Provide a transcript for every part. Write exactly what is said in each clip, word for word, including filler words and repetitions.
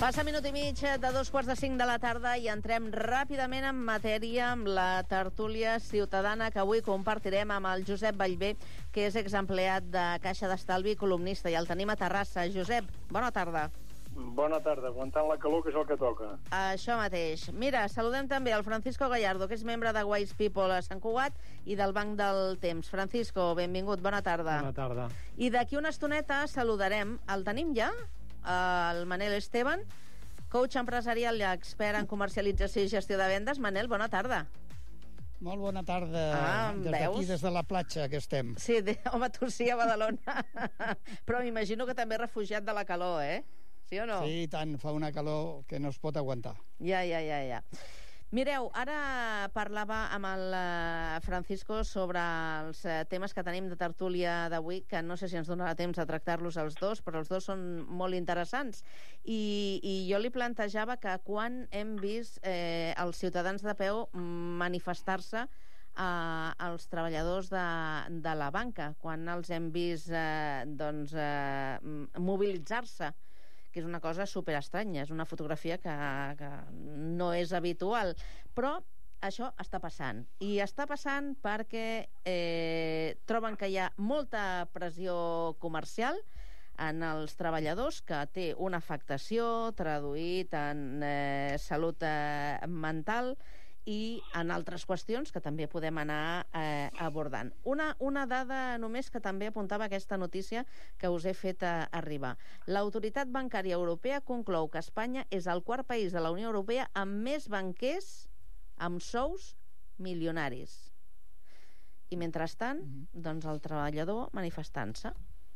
Passa minut i mig de dos quarts de cinc de la tarda i entrem ràpidament en matèria amb la tertúlia ciutadana que avui compartirem amb el Josep Ballbé, que és exempleat de Caixa d'Estalvi i columnista, i el tenim a Terrassa. Josep, bona tarda. Bona tarda, aguantant la calor, que és el que toca. Això mateix. Mira, saludem també el Francisco Gallardo, que és membre de Wise People a Sant Cugat i del Banc del Temps. Francisco, benvingut, bona tarda. Bona tarda. I d'aquí una estoneta saludarem, el tenim ja, el Manel Esteban, coach empresarial i expert en comercialització i gestió de vendes. Manel, bona tarda. Molt bona tarda. Ah, des d'aquí, des de la platja, que estem. Sí, de, home, tu sí, a Badalona. Però m'imagino que també refugiat de la calor, eh? Sí o no? Sí, tant, fa una calor que no es pot aguantar. Ja, ja, ja, ja. Mireu, ara parlava amb el Francisco sobre els temes que tenim de tertúlia d'avui, que no sé si ens donarà temps de tractar-los els dos, però els dos són molt interessants. I, i jo li plantejava que quan hem vist eh, els ciutadans de peu manifestar-se eh, als treballadors de, de la banca, quan els hem vist eh, doncs, eh, mobilitzar-se, que és una cosa superestranya, és una fotografia que, que no és habitual, però això està passant, i està passant perquè eh, troben que hi ha molta pressió comercial en els treballadors, que té una afectació traduït en eh, salut eh, mental i en altres qüestions que també podem anar eh, abordant. Una, una dada només que també apuntava aquesta notícia que us he fet a, arribar. L'Autoritat Bancària Europea conclou que Espanya és el quart país de la Unió Europea amb més banquers amb sous milionaris. I mentrestant, doncs el treballador manifestant-se.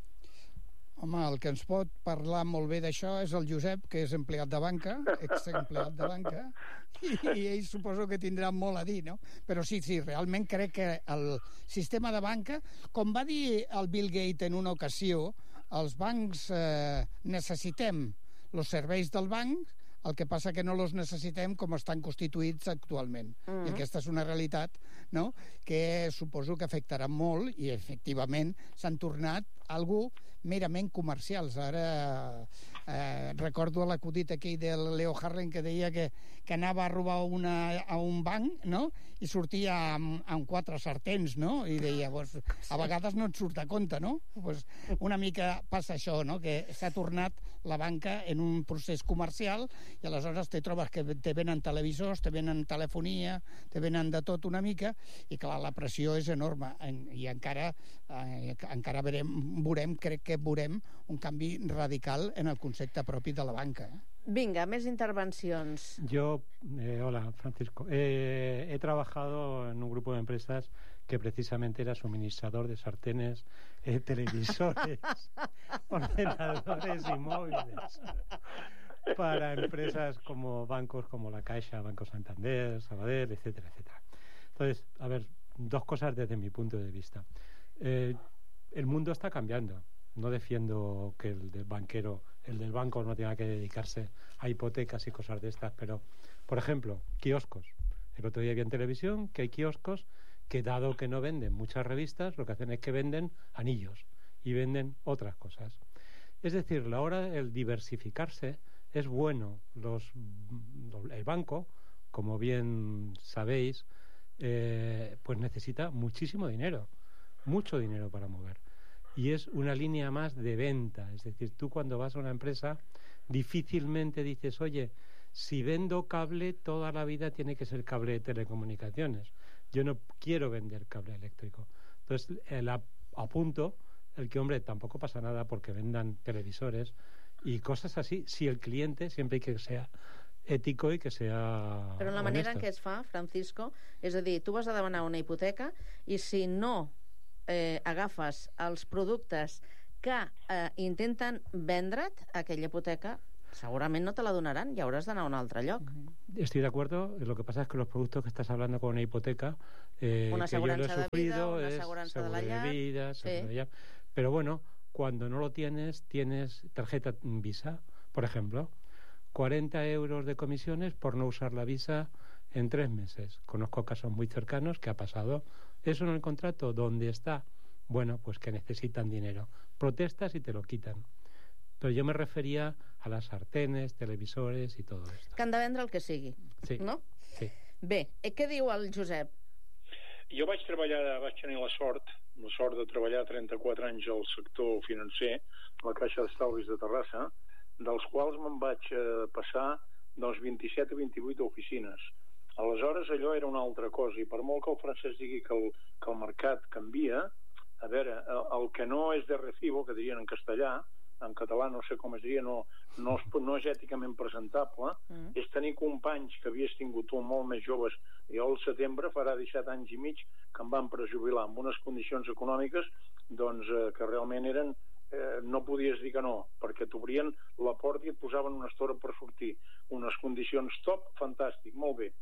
Home, el que ens pot parlar molt bé d'això és el Josep, que és empleat de banca, exempleat de banca, i, i ell suposo que tindrà molt a dir, no? Però sí, sí, realment crec que el sistema de banca, com va dir el Bill Gates en una ocasió, els bancs eh, necessitem els serveis del banc, el que passa que no els necessitem com estan constituïts actualment. Mm-hmm. I aquesta és una realitat, no?, que suposo que afectarà molt, i efectivament s'han tornat algú merament comercials. Ara eh, recordo l'acudit aquell del Leo Harlem que deia que, que anava a robar una, a un banc, no?, i sortia amb, amb quatre sartens, no?, i deia, pues, a vegades no et surt a compte, no? Pues una mica passa això, no?, que s'ha tornat la banca en un procés comercial, i aleshores te trobes que te venen televisors, te venen telefonia, te venen de tot una mica, i clar, la pressió és enorme, i encara eh, encara veurem, veurem, crec que veurem un canvi radical en el concepte propi de la banca. Vinga, més intervencions. Yo, eh, hola Francisco, eh, he trabajado en un grupo de empresas que precisamente era suministrador de sartenes, eh, televisores, ordenadores y móviles para empresas como bancos como La Caixa, Banco Santander, Sabadell, etcétera, etcétera. Entonces, a ver, dos cosas desde mi punto de vista. Eh, el mundo está cambiando. No defiendo que el del banquero, el del banco no tenga que dedicarse a hipotecas y cosas de estas, pero, por ejemplo, kioscos. El otro día vi en televisión que hay kioscos que, dado que no venden muchas revistas, lo que hacen es que venden anillos y venden otras cosas. Es decir, la hora el diversificarse es bueno. Los, el banco, como bien sabéis, eh, pues necesita muchísimo dinero, mucho dinero para mover. Y es una línea más de venta. Es decir, tú cuando vas a una empresa difícilmente dices, oye, si vendo cable, toda la vida tiene que ser cable de telecomunicaciones. Yo no quiero vender cable eléctrico. Entonces, el apunto el que, hombre, tampoco pasa nada porque vendan televisores y cosas así, si el cliente, siempre hay que sea ètico i que sea Però la manera honesto. en què es fa, Francisco, és a dir, tu vas a demanar una hipoteca i si no eh, agafes els productes que eh, intenten vendre't aquella hipoteca, segurament no te la donaran i hauràs d'anar a un altre lloc. Estoy de acuerdo. Lo que pasa es que los productos que estás hablando con una hipoteca, eh, una que yo lo he aseguranza de vida, sufrido, una es aseguranza de seguro la llar, de vida, seguro sí. de llar. Pero bueno, cuando no lo tienes, tienes tarjeta Visa, por ejemplo, cuarenta euros de comisiones por no usar la Visa en tres meses. Conozco casos muy cercanos que ha pasado eso en el contrato. ¿Dónde está? Bueno, pues que necesitan dinero. Protestas y te lo quitan. Pero yo me refería a las sartenes, televisores y todo esto. Que han de vendre el que sigui, sí. no? Sí. Bé, eh, què diu el Josep? Jo vaig treballar, vaig tenir la sort, la sort de treballar trenta-quatre anys al sector financer, la Caixa d'Estalvis de Terrassa, dels quals me'n vaig eh, passar doncs, vint-i-set a vint-i-vuit oficines. Aleshores, allò era una altra cosa, i per molt que el francès digui que el, que el mercat canvia, a veure, el, el que no és de recibo, que dirien en castellà, en català no sé com es diria, no, no, és, no és èticament presentable, mm. és tenir companys que havies tingut tu molt més joves. Jo al setembre farà disset anys i mig que em van prejubilar amb unes condicions econòmiques doncs, eh, que realment eren, eh, no podies dir que no, perquè t'obrien la porta i et posaven una estora per sortir. Unes condicions top, fantàstic, molt bé.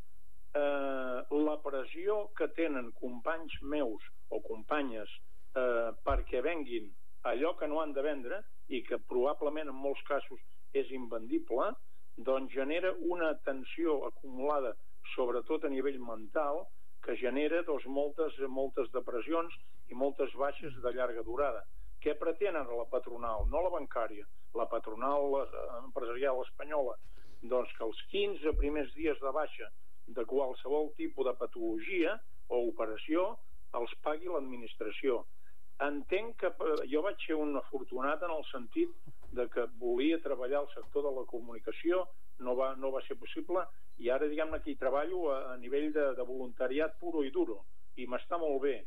Eh, la pressió que tenen companys meus o companyes eh, perquè venguin allò que no han de vendre i que probablement en molts casos és invendible, doncs genera una tensió acumulada, sobretot a nivell mental, que genera doncs, moltes, moltes depressions i moltes baixes de llarga durada. Què pretenen la patronal? No la bancària, la patronal empresarial espanyola. Doncs que els quinze primers dies de baixa de qualsevol tipus de patologia o operació els pagui l'administració. Entenc que jo vaig ser un afortunat en el sentit de que volia treballar al sector de la comunicació, no va, no va ser possible, i ara diguem-ne que hi treballo a, a nivell de, de voluntariat puro i duro, i m'està molt bé.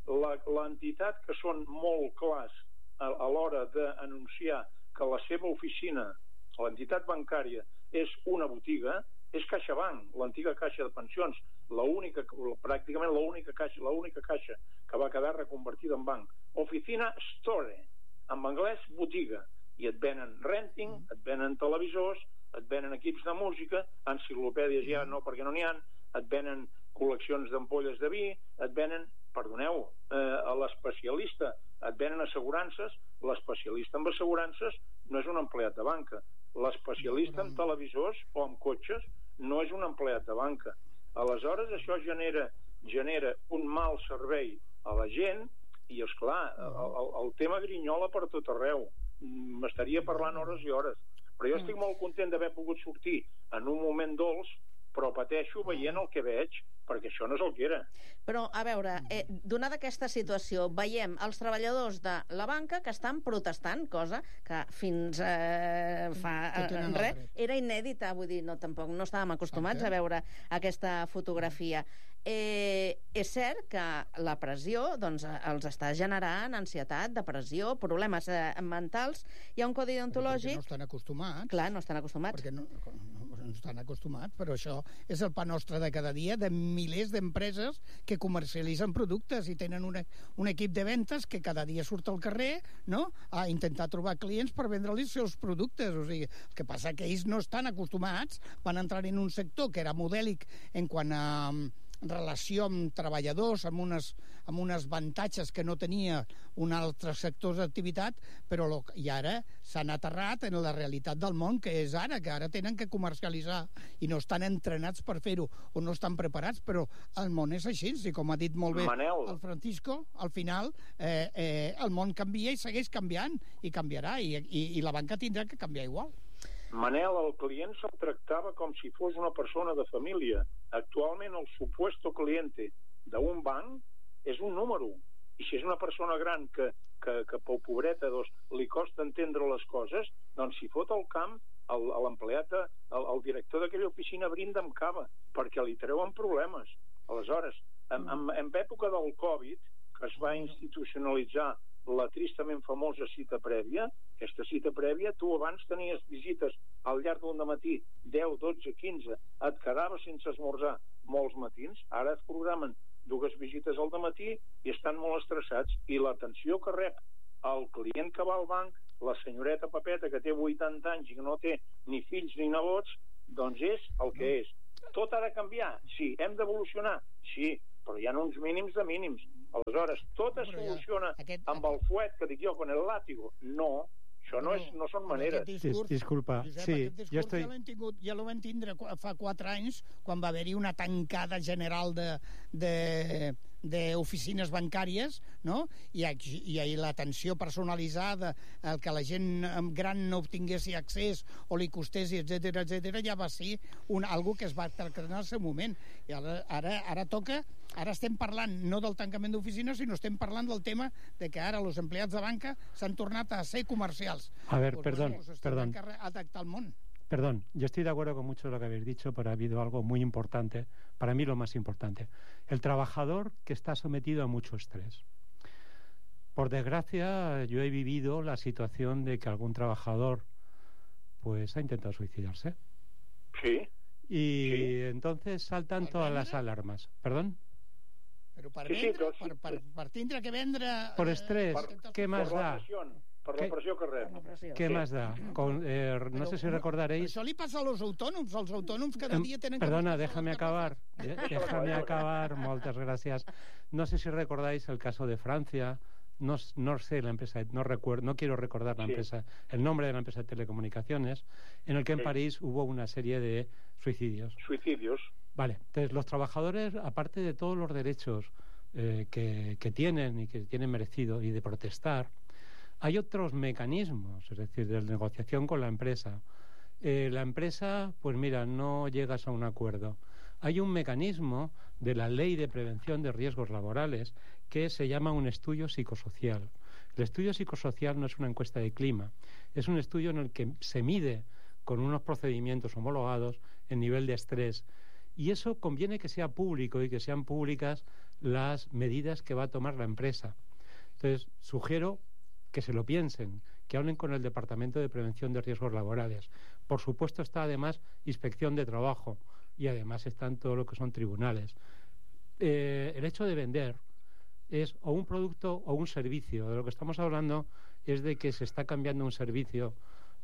L'entitat que són molt clars a, a l'hora d'anunciar que la seva oficina, l'entitat bancària, és una botiga, és CaixaBank, l'antiga caixa de pensions, l'única, pràcticament l'única caixa, l'única caixa que va quedar reconvertida en banc. Oficina Store, en anglès botiga, i et venen renting, et venen televisors, et venen equips de música, enciclopèdies ja no perquè no n'hi ha, et venen col·leccions d'ampolles de vi, et venen, perdoneu, eh, a l'especialista, et venen assegurances, l'especialista en assegurances no és un empleat de banca, l'especialista en televisors o en cotxes no és un empleat de banca. Aleshores, això genera, genera un mal servei a la gent i, esclar, el, el, el tema grinyola per tot arreu. M'estaria parlant hores i hores. Però jo estic molt content d'haver pogut sortir en un moment dolç, però pateixo veient el que veig, perquè això no és el que era. Però, a veure, eh, donada aquesta situació, veiem els treballadors de la banca que estan protestant, cosa que fins eh, fa eh, res era inèdita, vull dir, no, tampoc no estàvem acostumats a veure aquesta fotografia. Eh, és cert que la pressió doncs, els està generant ansietat, depressió, problemes eh, mentals. Hi ha un codi deontològic... Perquè no estan acostumats. Clar, no estan acostumats. Perquè no, no, no estan acostumats, però això és el pa nostre de cada dia, de milers d'empreses que comercialitzen productes i tenen una, un equip de ventes que cada dia surt al carrer, no?, a intentar trobar clients per vendre-li els seus productes. O sigui, el que passa que ells no estan acostumats, van entrar en un sector que era modèlic en quant a relació amb treballadors, amb unes, amb unes avantatges que no tenia un altre sector d'activitat, però lo, i ara s'han aterrat en la realitat del món que és ara, que ara tenen que comercialitzar i no estan entrenats per fer-ho o no estan preparats, però el món és així, i com ha dit molt bé Manel. el Francisco, al final eh, eh, el món canvia i segueix canviant i canviarà, i, i, i la banca tindrà que canviar igual. Manel, el client se'l tractava com si fos una persona de família. Actualment el supuesto cliente d'un banc és un número. I si és una persona gran que, que, que pobreta doncs, li costa entendre les coses, doncs si fot el camp, l'empleat, el, el director d'aquella oficina brinda amb cava, perquè li treuen problemes. Aleshores, en, en, en època del Covid, que es va institucionalitzar la tristament famosa cita prèvia, aquesta cita prèvia, tu abans tenies visites al llarg d'un dematí, deu, dotze, quinze, et quedaves sense esmorzar molts matins, ara es programen dues visites al dematí i estan molt estressats, i l'atenció que rep el client que va al banc, la senyoreta Pepeta que té vuitanta anys i que no té ni fills ni nebots, doncs és el que és. Tot ha de canviar? Sí. Hem d'evolucionar? Sí, però hi ha uns mínims de mínims. Aleshores, tot es soluciona aquest, amb el fuet, que dic jo, con el látigo. No, això no, és, no són maneres. Discurs, Disculpa, Josep, sí, aquest discurs jo estoy... ja l'hem tingut, ja l'ho vam tindre fa quatre anys, quan va haver-hi una tancada general de, de, d'oficines bancàries, no? I, i, i l'atenció personalitzada, el que la gent gran no obtingués accés o li costés, etcètera, etcètera, ja va ser un, algo que es va tractar en el seu moment. I ara, ara, ara toca, ara estem parlant no del tancament d'oficines, sinó estem parlant del tema de que ara els empleats de banca s'han tornat a ser comercials. A ver, pues, perdón, pues, perdón. Adaptar al món. Perdón, yo estoy de acuerdo con mucho de lo que habéis dicho, pero ha habido algo muy importante, para mí lo más importante. El trabajador que está sometido a mucho estrés. Por desgracia, yo he vivido la situación de que algún trabajador pues ha intentado suicidarse. Sí. Y sí. entonces saltan todas las alarmas. ¿Perdón? Però per sí, sí, vendre, però... per, per, per tindre que vendre... Por estrés, eh, ¿qué más por da? la presión, por la presión que rep. ¿Qué sí. más da? Con, eh, no Però, sé si recordaréis... Això li passa als autònoms. Els autònoms cada dia tenen... Perdona, déjame acabar. Déjame acabar, muchas gracias. No sé si recordáis el caso de Francia. No, no sé la empresa, no recuerdo, no quiero recordar la sí. empresa, el nombre de la empresa de telecomunicaciones, en el que en sí. París hubo una serie de suicidios. Suicidios. Vale, entonces los trabajadores, aparte de todos los derechos eh, que, que tienen y que tienen merecido y de protestar, hay otros mecanismos, es decir, de negociación con la empresa. Eh, la empresa, pues mira, no llegas a un acuerdo. Hay un mecanismo de la Ley de Prevención de Riesgos Laborales que se llama un estudio psicosocial. El estudio psicosocial no es una encuesta de clima, es un estudio en el que se mide con unos procedimientos homologados el nivel de estrés. Y eso conviene que sea público y que sean públicas las medidas que va a tomar la empresa. Entonces, sugiero que se lo piensen, que hablen con el Departamento de Prevención de Riesgos Laborales. Por supuesto está además Inspección de Trabajo y además están todo lo que son tribunales. Eh, el hecho de vender es o un producto o un servicio. De lo que estamos hablando es de que se está cambiando un servicio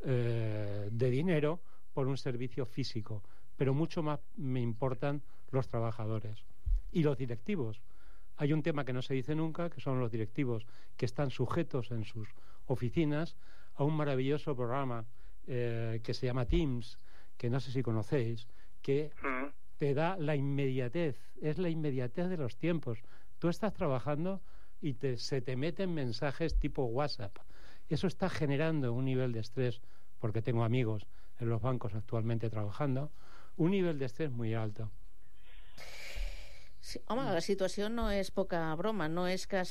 eh, de dinero por un servicio físico, pero mucho más me importan los trabajadores y los directivos. Hay un tema que no se dice nunca, que son los directivos que están sujetos en sus oficinas a un maravilloso programa eh, que se llama Teams, que no sé si conocéis, que te da la inmediatez, es la inmediatez de los tiempos. Tú estás trabajando y te, se te meten mensajes tipo WhatsApp. Eso está generando un nivel de estrés, porque tengo amigos en los bancos actualmente trabajando, un nivel de estrés muy alto. Sí, home, la situació no és poca broma, no és que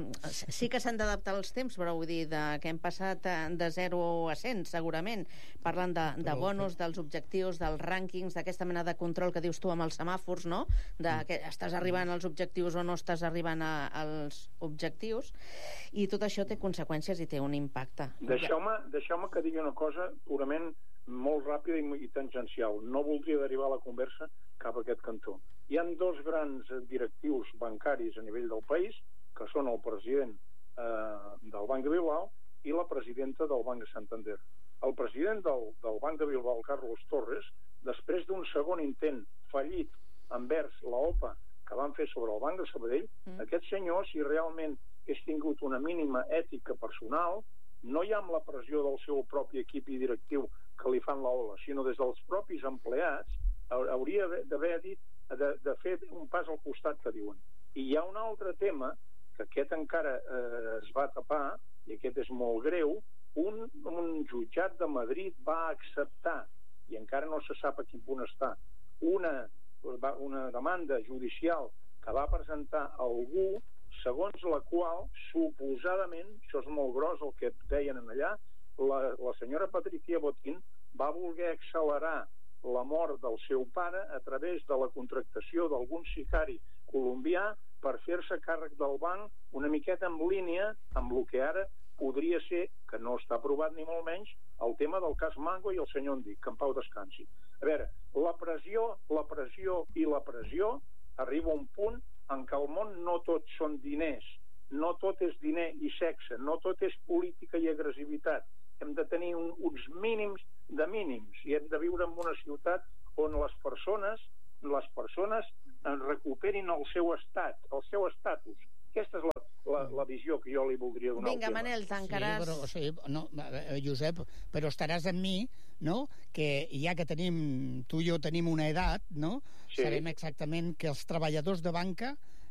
sí que s'han d'adaptar els temps, però vull dir de, que hem passat de zero a cent, segurament. Parlen de, de bonus, dels objectius, dels rànquings, d'aquesta mena de control que dius tu amb els semàfors, no? De que estàs arribant als objectius o no estàs arribant a, als objectius, i tot això té conseqüències i té un impacte. Deixeu-me deixeu-me que digui una cosa purament molt ràpida i, i tangencial. No voldria derivar la conversa cap a aquest cantó. Hi ha dos grans directius bancaris a nivell del país, que són el president eh, del Banc de Bilbao i la presidenta del Banc de Santander. El president del, del Banc de Bilbao, Carlos Torres, després d'un segon intent fallit envers l'OPA que van fer sobre el Banc de Sabadell, mm. aquest senyor, si realment hagués tingut una mínima ètica personal, no ja amb la pressió del seu propi equip i directiu que li fan l'ola, sinó des dels propis empleats, hauria d'haver dit de, de fer un pas al costat que diuen. I hi ha un altre tema que aquest encara eh, es va tapar, i aquest és molt greu. Un, un jutjat de Madrid va acceptar, i encara no se sap a quin punt està, una, una demanda judicial que va presentar algú segons la qual, suposadament, això és molt gros el que deien allà, la, la senyora Patricia Botín va voler accelerar la mort del seu pare a través de la contractació d'algun sicari colombià per fer-se càrrec del banc una miqueta en línia amb el que ara podria ser, que no està aprovat ni molt menys, el tema del cas Mango i el senyor Endic, que en pau descansi. A veure, la pressió, la pressió i la pressió arriba a un punt en què el món no tot són diners, no tot és diner i sexe, no tot és política i agressivitat. Hem de tenir un, uns mínims de mínims i hem de viure en una ciutat on les persones, les persones recuperin el seu estat, el seu estatus. Aquesta és la, la, la visió que jo li voldria donar. Vinga, Manel, tancaràs... Sí, però, sí, no, Josep, però estaràs amb mi, no?, que ja que tenim, tu i jo tenim una edat, no?, sí. Sabem exactament que els treballadors de banca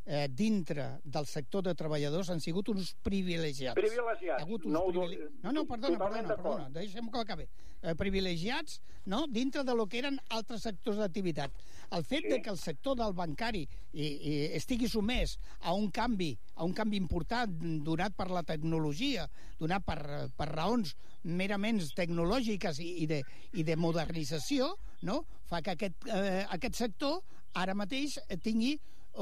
eh, dintre del sector de treballadors han sigut uns privilegiats. Privilegiats. Hi ha hagut uns No, privile... no, no, perdona, perdona, perdona, deixem que acabi. Eh, privilegiats, no?, dintre de lo que eren altres sectors d'activitat. El fet Sí. de que el sector del bancari i, i estigui sumès a un canvi, a un canvi important donat per la tecnologia, donat per, per raons merament tecnològiques i, i, de, i de modernització, no?, fa que aquest, eh, aquest sector ara mateix tingui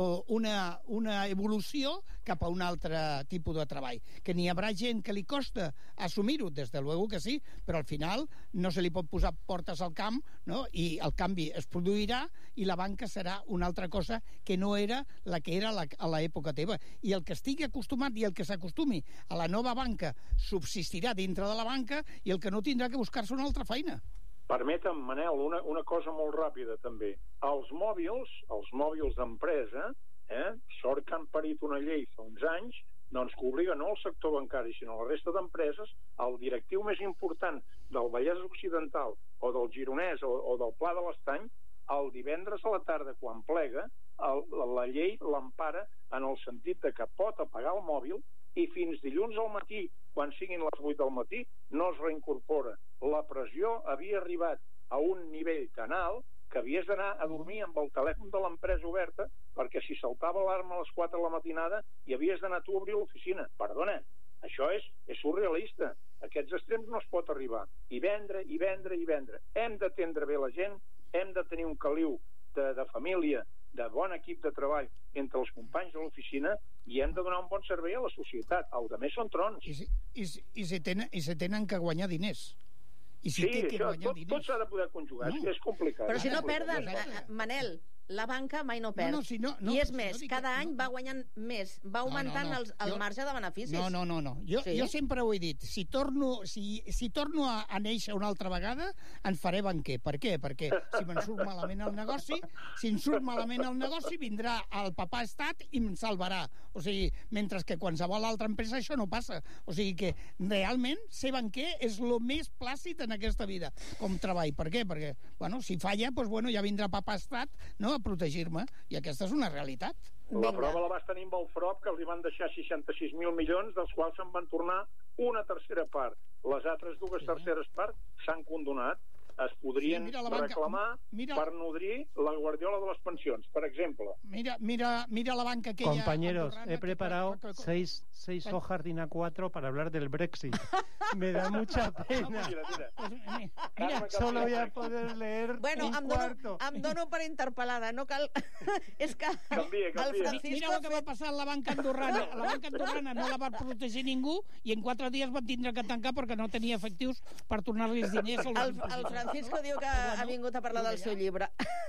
una, una evolució cap a un altre tipus de treball. Que n'hi haurà gent que li costa assumir-ho, des de luego que sí, però al final no se li pot posar portes al camp, no?, i el canvi es produirà i la banca serà una altra cosa que no era la que era la, a l'època teva. I el que estigui acostumat i el que s'acostumi a la nova banca subsistirà dintre de la banca i el que no tindrà que buscar-se una altra feina. Permetem, Manel, una, una cosa molt ràpida, també. Els mòbils, els mòbils d'empresa, eh, sort que han parit una llei fa uns anys, doncs que obliga no al sector bancari, sinó a la resta d'empreses, el directiu més important del Vallès Occidental o del Gironès o, o del Pla de l'Estany, el divendres a la tarda, quan plega, el, la llei l'empara en el sentit de que pot apagar el mòbil i fins dilluns al matí, quan siguin les vuit del matí, no es reincorpora. La pressió havia arribat a un nivell tan alt que havies d'anar a dormir amb el telèfon de l'empresa oberta perquè si saltava l'alarma a les quatre de la matinada i havies d'anar tu a obrir l'oficina. Perdona, això és, és surrealista. Aquests extrems no es pot arribar. I vendre, i vendre, i vendre. Hem d'atendre bé la gent, hem de tenir un caliu de, de família, de bon equip de treball entre els companys de l'oficina i hem de donar un bon servei a la societat. El de més són trons. I, si, i, si, i, se tenen, I se tenen que guanyar diners. I si sí, té que això, guanyar tot, diners. tot s'ha de poder conjugar. No. És complicat. Però si no complicat. perden, Manel, la banca mai no perd. No, no, si no, no, I és si més, no dic, cada any no, va guanyant més, va augmentant no, no. El, el Jo, marge de beneficis. No, no, no. no. Jo, sí? jo sempre ho he dit. Si torno, si, si torno a, a néixer una altra vegada, en faré banquer. Per què? Perquè si me'n surt malament el negoci, si em surt malament el negoci, vindrà el papà estat i em salvarà. O sigui, mentre que qualsevol altra empresa això no passa. O sigui que realment ser banquer és el més plàcid en aquesta vida com treball. Per què? Perquè, bueno, si falla, doncs, bueno, ja vindrà papà estat, no?, a protegir-me. I aquesta és una realitat. La prova la vas tenir amb el F R O P, que els hi van deixar seixanta-sis mil milions, dels quals se'n van tornar una tercera part. Les altres dues sí. terceres parts s'han condonat. Es podrien sí, banca, reclamar mira, per nodrir la guardiola de les pensions, per exemple. Mira, mira, mira la banca aquella... Compañeros, he preparado que... seis, seis hojas de I N A cuatro para hablar del Brexit. Me da mucha pena. Mira, mira. Pues, mira, mira solo voy a poder leer bueno, un em cuarto. Dono, em dono per interpel·lada, no cal... És que canvia, canvia. el Francisco... Mira el que va passar a la banca andorrana. La banca andorrana no la va protegir ningú i en quatre dies van tindre que tancar perquè no tenia efectius per tornar-li els diners. El, el Francisco diu que ha vingut a parlar del seu llibre.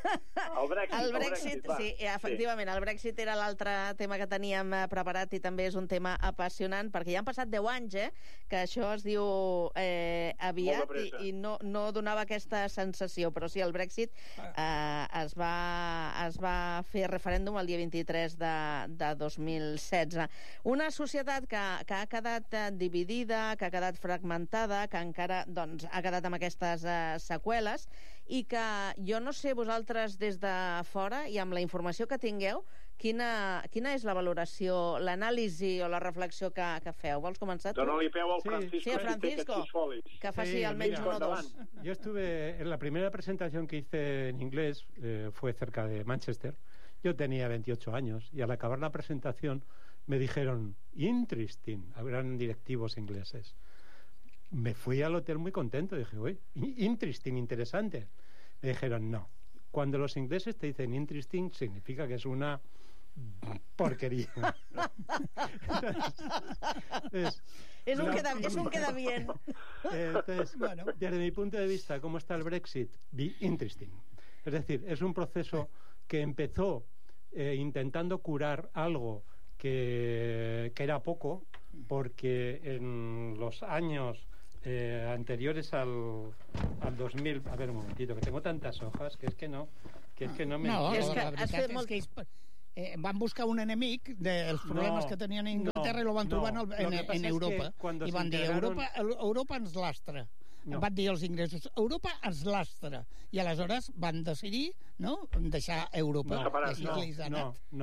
El Brexit. El Brexit, el sí, efectivament, el Brexit era l'altre tema que teníem preparat i també és un tema apassionant, perquè ja han passat deu anys, eh, que això es diu eh, aviat i, i no, no donava aquesta sensació, però sí, el Brexit eh, es, va, es va fer referèndum el dia vint-i-tres de, de dos mil setze. Una societat que, que ha quedat dividida, que ha quedat fragmentada, que encara doncs, ha quedat amb aquestes eh, seqüeles, i que jo no sé vosaltres des de fora i amb la informació que tingueu quina, quina és la valoració, l'anàlisi o la reflexió que, que feu. Vols començar tu? Dóna-li peu al Francisco, sí, Francisco que faci sí, almenys mira, uno o dos. Yo estuve en la primera presentación que hice en inglés, eh, fue cerca de Manchester. Yo tenía veintiocho años y al acabar la presentación me dijeron interesting, eran directivos ingleses. Me fui al hotel muy contento, dije, uy, interesting, interesante. Me dijeron, no, cuando los ingleses te dicen interesting significa que es una porquería. Entonces, es, un no, queda, es un queda bien. Entonces, bueno, desde mi punto de vista, ¿cómo está el Brexit? Be interesting. Es decir, es un proceso que empezó eh, intentando curar algo que, que era poco, porque en los años eh, anteriores al, al dos mil... A ver, un momentito, que tengo tantas hojas que es que no, que es que no me... No, és la que veritat és molt... que és, eh, van buscar un enemic dels problemes no, que tenien a Inglaterra no, i lo van trobar no. en, en, en Europa. I van dir, Europa, Europa ens lastra. No. Van dir els ingressos, Europa ens lastra. I aleshores van decidir, no?, deixar Europa. No, I així no, li ha no, anat. no.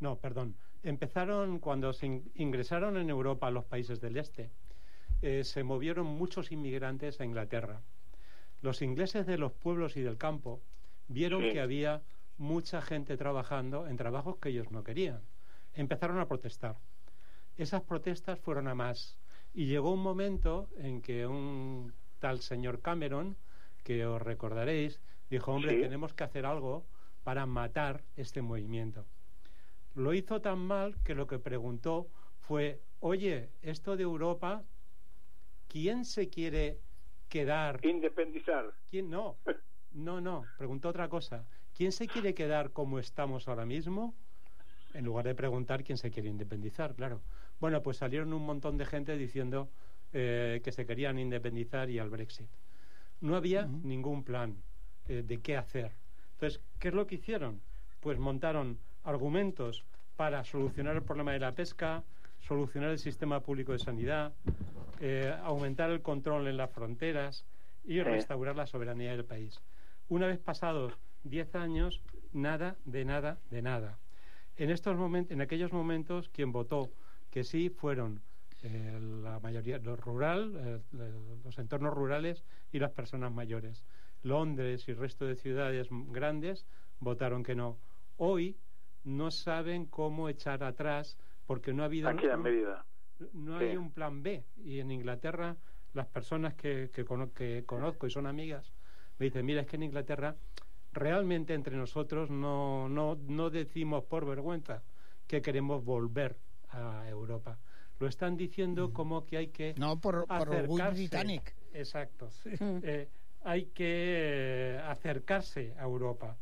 No, perdón. Empezaron cuando se in- ingresaron en Europa los países del este. Eh, se movieron muchos inmigrantes a Inglaterra. Los ingleses de los pueblos y del campo vieron Sí. que había mucha gente trabajando en trabajos que ellos no querían. Empezaron a protestar. Esas protestas fueron a más. Y llegó un momento en que un tal señor Cameron, que os recordaréis, dijo, hombre, Sí. tenemos que hacer algo para matar este movimiento. Lo hizo tan mal que lo que preguntó fue, oye, esto de Europa, ¿quién se quiere quedar? Independizar. ¿Quién no? No, no, preguntó otra cosa. ¿Quién se quiere quedar como estamos ahora mismo? En lugar de preguntar quién se quiere independizar, claro. Bueno, pues salieron un montón de gente diciendo eh, que se querían independizar y al Brexit. No había Uh-huh. ningún plan eh, de qué hacer. Entonces, ¿qué es lo que hicieron? Pues montaron argumentos para solucionar el problema de la pesca, solucionar el sistema público de sanidad, eh, aumentar el control en las fronteras y restaurar la soberanía del país. Una vez pasados diez años, nada, de nada, de nada. En estos momentos, en aquellos momentos, quien votó que sí fueron eh, la mayoría, los rural, eh, los entornos rurales y las personas mayores. Londres y el resto de ciudades grandes votaron que no. Hoy no saben cómo echar atrás porque no ha habido Aquí en un, Mérida. no Sí. hay un plan B. Y en Inglaterra las personas que, que, cono- que conozco y son amigas me dicen, mira, es que en Inglaterra realmente entre nosotros no, no, no decimos por vergüenza que queremos volver a Europa. Lo están diciendo como que hay que No, por, por orgull acercarse. britànic. Exacto. Mm. Eh, hay que eh, acercarse a Europa.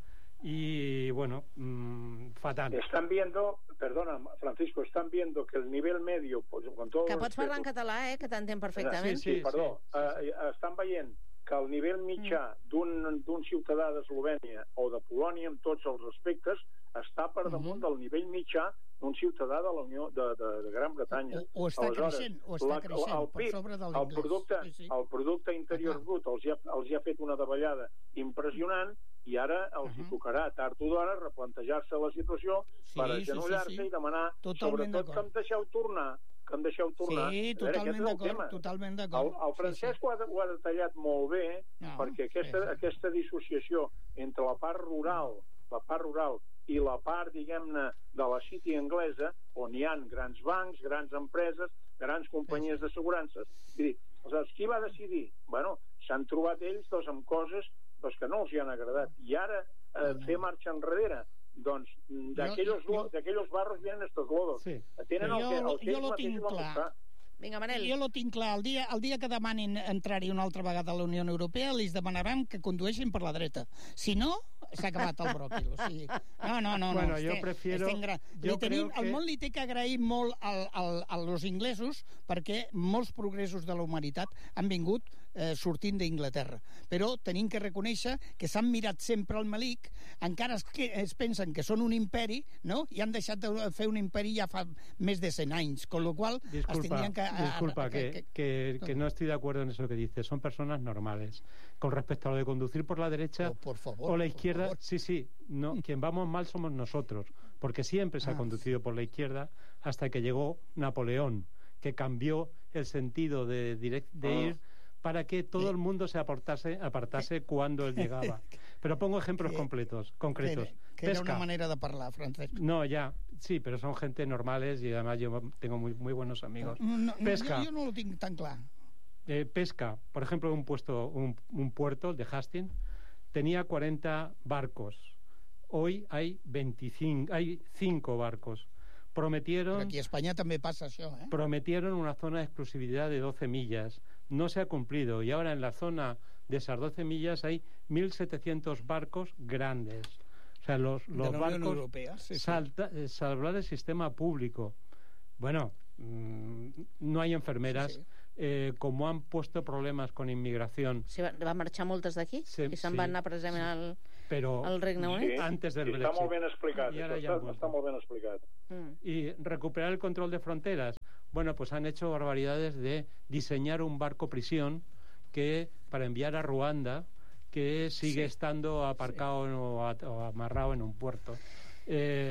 Y bueno, mmm, fatal. Están viendo, perdona, Francisco, están viendo que el nivel medio, pues, con todo Que el pots parlar en respeto- català, eh, que t'entenc perfectament. Sí, Sí, perdó. sí, sí, Eh, estan veient que el nivell mitjà d'un d'un ciutadà d'Eslovènia o de Polònia, amb tots els respectes, està per damunt del nivell mitjà d'un ciutadà de la Unió de, de, de Gran Bretanya. O, o està Aleshores, creixent, o està la- creixent el per PIB, sobre de el l'inglès. producte, Sí, sí. el producte interior Clar. brut els hi, ha, els hi ha fet una davallada impressionant i ara els hi Uh-huh. tocarà tard o d'hora replantejar-se la situació Sí, per sí, sí, agenollar-se sí. i demanar, Totalment sobretot, que d'acord. em deixeu tornar, que em deixeu tornar. Sí, A veure, totalment aquest és el d'acord, tema. totalment El, d'acord. el Francesc ho, ha, ho ha detallat molt bé, No, perquè aquesta, sí, sí. aquesta dissociació entre la part rural, la part rural i la part, diguem-ne, de la city anglesa, on hi ha grans bancs, grans empreses, grans companyies d'assegurances. Vull dir, aleshores, qui va decidir? Bueno, s'han trobat ells doncs, amb coses doncs, que no els hi han agradat. I ara eh, No. fer marxa enrere, doncs, d'aquells jo- d'aquells barros vienen estos lodos. Sí. Tenen el Jo que, lo- el que jo ells lo mateixos tinc van clar. buscar. Vinga, Manel. Jo lo tinc clar. El dia, el dia que demanin entrar-hi una altra vegada a la Unió Europea, li demanaran que condueixin per la dreta. Si no, s'ha acabat el bròquil. O sigui, no, no, no. Bueno, no, jo este- prefiero- este gra... jo li tenim, creo el que- món li té que agrair molt al, al, als inglesos perquè molts progressos de la humanitat han vingut eh, sortint d'Inglaterra. Però tenim que reconèixer que s'han mirat sempre al malic, encara es, que, es pensen que són un imperi, no? I han deixat de fer un imperi ja fa més de cent anys, con lo cual es Disculpa, tindrien que... a- disculpa a- que, que, que no estoy de acuerdo en eso que dices. Son personas normales. Con respecto a lo de conducir por la derecha Oh, por favor, o la por izquierda, favor. sí, sí. No, quien vamos mal somos nosotros, porque siempre se ha Ah. conducido por la izquierda hasta que llegó Napoleón, que cambió el sentido de, direct- de Ah. ir para que todo el mundo se apartase, apartase cuando él llegaba. Pero pongo ejemplos Que- completos, concretos. Que, que era Pesca. una manera de parlar, Francesc. No, ya, sí, pero son gente normales y además yo tengo muy, muy buenos amigos. No, no, Pesca. Jo, jo no ho tinc tan clar. Eh, pesca, por ejemplo, un, puesto, un, un puerto, el de Hastings, tenía cuarenta barcos. Hoy hay veinticinco, hay cinco barcos. Però Prometieron, aquí a Espanya també passa això, eh? prometieron una zona de exclusividad de doce millas. No se ha cumplido y ahora en la zona de esas doce millas hay mil setecientos barcos grandes. O sea, los, De los la Unió barcos Europea, sí, sí. salta, eh, salvar el sistema público. Bueno, mm, no hay enfermeras. Sí, sí. Eh, como han puesto problemas con inmigración, Sí, va, va marxar moltes d'aquí Sí, i se'n sí, van anar precisament al, pero al Regne Unit. Sí, antes del sí, està Brexit. molt ben explicat. I ara Això ja han està, vuelto. està molt ben explicat. Mm. y recuperar el control de fronteras, bueno, pues han hecho barbaridades de diseñar un barco prisión que para enviar a Ruanda, que sigue Sí. estando aparcado o, a- o amarrado en un puerto. Eh,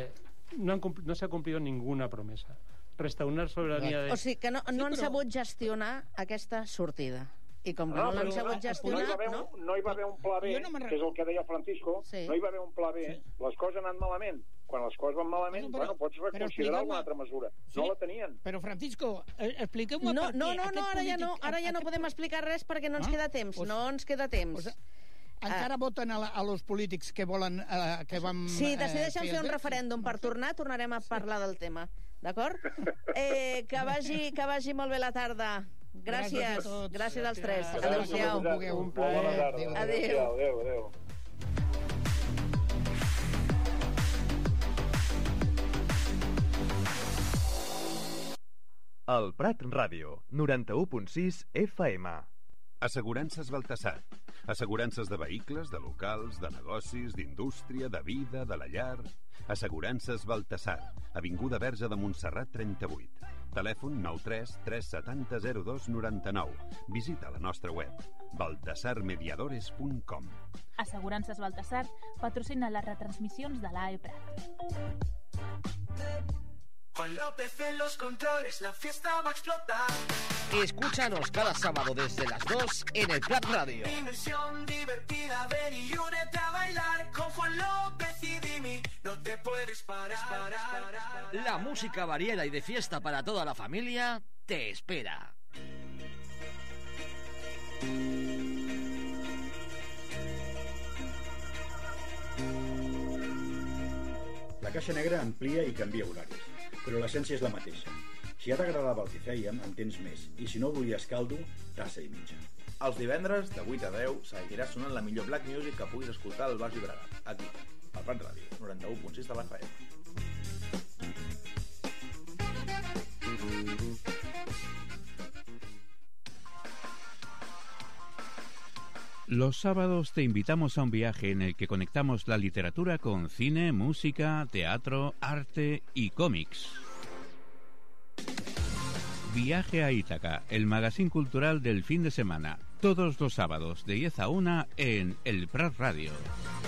no, han, no se ha cumplido ninguna promesa. Restaurar soberanía de... O sigui que no, no Sí, han però- sabut gestionar aquesta sortida. I com que No, no, l'han però sabut no hi gestionar, va haver, no? un, no hi va haver un pla B, Jo no me'n que és el que deia Francisco, Sí. no hi va haver un pla B, Sí. les coses han anat malament. Quan les coses van malament, Bueno, però- bueno, pots però reconsiderar expliqueu-me- alguna altra mesura. Sí. No la tenien. Però, Francisco, eh, expliqueu-me No, per no, què no, aquest no, ara ja no, polític- ara ja no aquest podem explicar res perquè no ens Ah, queda temps, pues- no ens queda temps. Pues, encara voten a, la, a los polítics que volen eh, que vam... Si eh, decideixen fer un el- referèndum per tornar, tornarem a parlar del tema. D'acord? Eh, que, vagi, que vagi molt bé la tarda. Gràcies. Gràcies a tots. Gràcies als tres. Gràcies. Adéu-siau. Com vulgueu. Un plaer. Bona tarda. Adéu. Adéu. Adéu, adéu. El Prat Ràdio, noranta-u punt sis F M. Assegurances Baltasar. Assegurances de vehicles, de locals, de negocis, d'indústria, de vida, de la llar. Assegurances Baltasar. Avinguda Verge de Montserrat trenta-vuit. Telèfon nou tres tres set zero zero dos nou nou. Visita la nostra web baltasar mediadores punt com. Assegurances Baltasar patrocina les retransmissions de l'A E Prat. Juan López en los controles, la fiesta va a explotar. Escúchanos cada sábado desde las dos en el Prat Radio. Dimensión divertida, ven y únete a bailar con Juan López y Dimi. No te puedes parar. parar. La música variada y de fiesta para toda la familia te espera. La Caixa Negra amplia i canvia horaris, però l'essència és la mateixa. Si ja t'agradava el que fèiem, en tens més. I si no volies caldo, tassa i mitja. Els divendres, de vuit a deu, seguirà sonant la millor black music que puguis escoltar al Baix Llobregat, aquí, al Prat Ràdio, noranta-u punt sis de l'F M. Los sábados te invitamos a un viaje en el que conectamos la literatura con cine, música, teatro, arte y cómics. Viaje a Ítaca, el magazín cultural del fin de semana, todos los sábados de diez a una en el Prat Radio.